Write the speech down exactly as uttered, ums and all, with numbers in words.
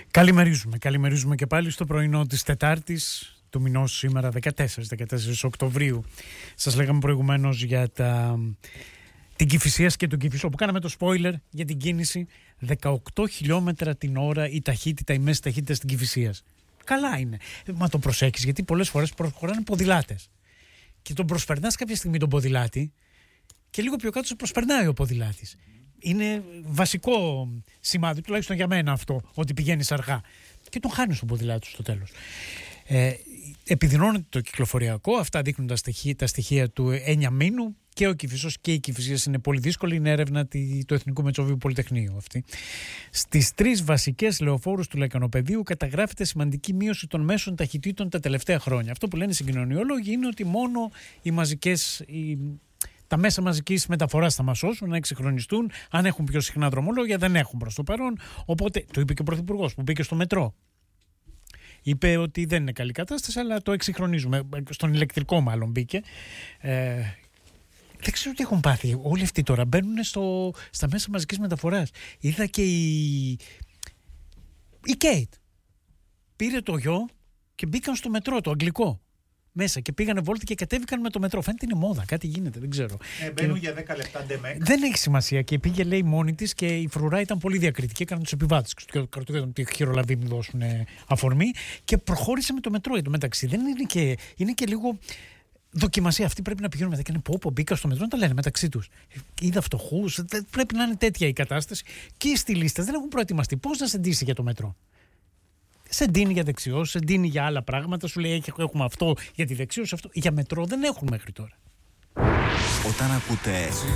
Καλημερίζουμε, καλημερίζουμε και πάλι στο πρωινό της Τετάρτης του μηνός σήμερα δεκατέσσερις Οκτωβρίου. Σας λέγαμε προηγουμένως για τα... την Κηφισίας και τον Κηφισό που κάναμε το spoiler για την κίνηση δεκαοκτώ χιλιόμετρα την ώρα η ταχύτητα, η μέση ταχύτητα στην Κηφισίας. Καλά είναι. Μα το προσέχεις γιατί πολλές φορές προχωράνε ποδηλάτες και τον προσπερνάς κάποια στιγμή τον ποδηλάτη και λίγο πιο κάτω σε προσπερνάει ο ποδηλάτης. Είναι βασικό σημάδι, τουλάχιστον για μένα αυτό, ότι πηγαίνεις αργά και τον χάνεις τον ποδηλάτη στο τέλος. Ε, επιδεινώνεται το κυκλοφοριακό, αυτά δείχνουν τα στοιχεία, τα στοιχεία του εννιά μήνου και ο Κηφισός και η Κηφισίας είναι πολύ δύσκολη, είναι έρευνα του Εθνικού Μετσοβίου Πολυτεχνείου αυτή. Στις τρεις βασικές λεωφόρους του Λεκανοπεδίου καταγράφεται σημαντική μείωση των μέσων ταχυτήτων τα τελευταία χρόνια. Αυτό που λένε οι συγκοινωνιολόγοι είναι ότι μόνο οι μαζικές... Οι... τα μέσα μαζικής μεταφοράς θα μας σώσουν, να εξυγχρονιστούν. Αν έχουν πιο συχνά δρομολόγια, δεν έχουν προς το παρόν. Οπότε, το είπε και ο Πρωθυπουργός που μπήκε στο μετρό. Είπε ότι δεν είναι καλή κατάσταση, αλλά το εξυγχρονίζουμε. Στον ηλεκτρικό, μάλλον μπήκε. Ε, δεν ξέρω τι έχουν πάθει. Όλοι αυτοί τώρα μπαίνουν στο, στα μέσα μαζικής μεταφοράς. Είδα και η, η Κέιτ. Πήρε το γιο και μπήκαν στο μετρό, το αγγλικό. Μέσα και πήγανε βόλτα και κατέβηκαν με το μετρό. Φαίνεται είναι μόδα, κάτι γίνεται, δεν ξέρω. Ε, μπαίνουν και... για δέκα λεπτά ντεμεκ. Δεν έχει σημασία. Και πήγε, λέει, μόνη τη και η φρουρά ήταν πολύ διακριτική. Έκαναν του επιβάτε. Κρατούγαν τη χειρολαβή μου δώσουν αφορμή και προχώρησε με το μετρό. Εν τω μεταξύ δεν είναι και, είναι και λίγο δοκιμασία. Αυτοί πρέπει να πηγαίνουν μετά και είναι πω, πω, μπήκα στο μετρό να τα λένε μεταξύ του. Είδα φτωχού. Πρέπει να είναι τέτοια η κατάσταση. Και οι στυλίστες δεν έχουν προετοιμαστεί. Πώ να σε ντύσει για το μετρό. Σε ντύνει για δεξιός, σε ντύνει για άλλα πράγματα. Σου λέει έχουμε αυτό για τη δεξιός, αυτό. Για μετρό δεν έχουν μέχρι τώρα. Όταν ακούτε